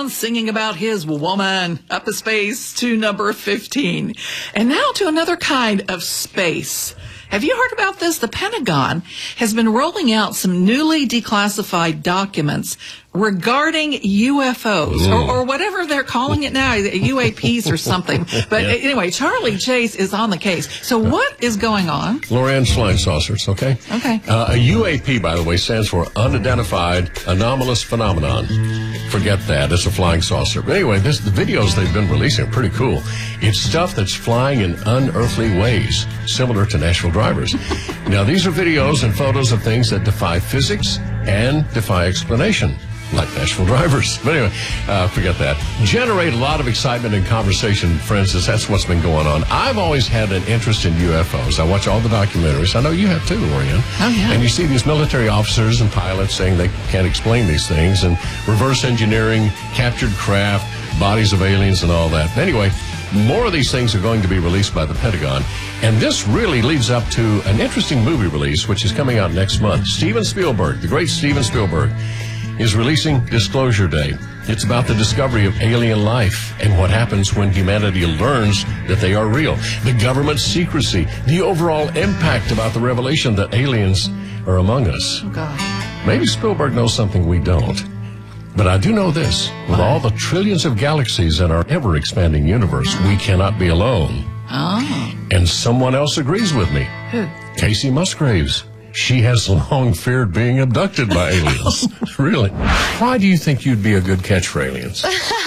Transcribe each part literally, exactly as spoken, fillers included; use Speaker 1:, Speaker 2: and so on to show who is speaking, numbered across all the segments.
Speaker 1: Pentagon singing about his woman. Up a space to number fifteen. And now to another kind of space. Have you heard about this? The Pentagon has been rolling out some newly declassified documents regarding U F Os, or, or whatever they're calling it now, U A Ps or something. But yeah. Anyway, Charlie Chase is on the case. So what is going on?
Speaker 2: Lorianne's flying saucers, okay?
Speaker 1: Okay.
Speaker 2: Uh, a U A P, by the way, stands for Unidentified Anomalous Phenomenon. Forget that. It's a flying saucer. But anyway, this, the videos they've been releasing are pretty cool. It's stuff that's flying in unearthly ways, similar to Nashville drivers. Now, these are videos and photos of things that defy physics and defy explanation, like Nashville drivers. But anyway, uh, forget that. Generate a lot of excitement and conversation, for instance. That's what's been going on. I've always had an interest in U F Os. I watch all the documentaries. I know you have too, Lorianne.
Speaker 1: Oh, yeah.
Speaker 2: And you see these military officers and pilots saying they can't explain these things, and reverse engineering, captured craft, bodies of aliens, and all that. Anyway, more of these things are going to be released by the Pentagon, and this really leads up to an interesting movie release, which is coming out next month. Steven Spielberg, the great Steven Spielberg, is releasing Disclosure Day. It's about the discovery of alien life and what happens when humanity learns that they are real. The government's secrecy, the overall impact about the revelation that aliens are among us.
Speaker 1: Oh, God.
Speaker 2: Maybe Spielberg knows something we don't. But I do know this. With all the trillions of galaxies in our ever-expanding universe, we cannot be alone.
Speaker 1: Oh.
Speaker 2: And someone else agrees with me.
Speaker 1: Who?
Speaker 2: Casey Musgraves. She has long feared being abducted by aliens. Really? Why do you think you'd be a good catch for aliens?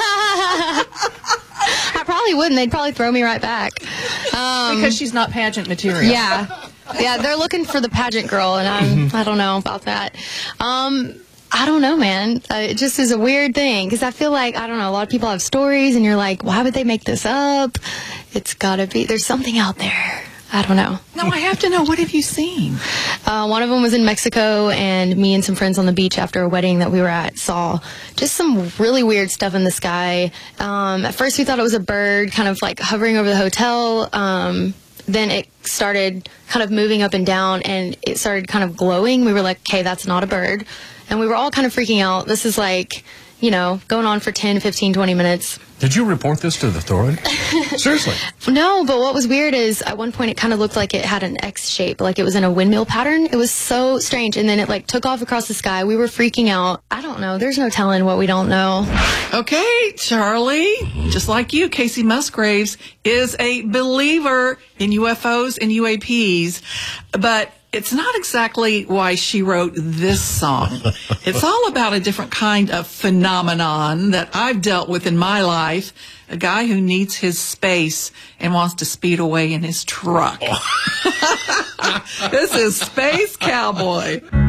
Speaker 3: I probably wouldn't. They'd probably throw me right back. Um,
Speaker 1: because she's not pageant material.
Speaker 3: Yeah. Yeah, they're looking for the pageant girl, and I'm, I don't know about that. Um... I don't know, man. Uh, it just is a weird thing because I feel like, I don't know, a lot of people have stories and you're like, why would they make this up? It's got to be, there's something out there. I don't know.
Speaker 1: No, I have to know. What have you seen?
Speaker 3: Uh, one of them was in Mexico, and me and some friends on the beach after a wedding that we were at saw just some really weird stuff in the sky. Um, at first we thought it was a bird kind of like hovering over the hotel. Um, then it started kind of moving up and down, and it started kind of glowing. We were like, okay, that's not a bird. And we were all kind of freaking out. This is like, you know, going on for ten, fifteen, twenty minutes.
Speaker 2: Did you report this to the authority? Seriously?
Speaker 3: No, but what was weird is at one point it kind of looked like it had an X shape, like it was in a windmill pattern. It was so strange. And then it like took off across the sky. We were freaking out. I don't know. There's no telling what we don't know.
Speaker 1: Okay, Charlie, just like you, Casey Musgraves is a believer in U F Os and U A Ps, but it's not exactly why she wrote this song. It's all about a different kind of phenomenon that I've dealt with in my life. A guy who needs his space and wants to speed away in his truck. This is Space Cowboy.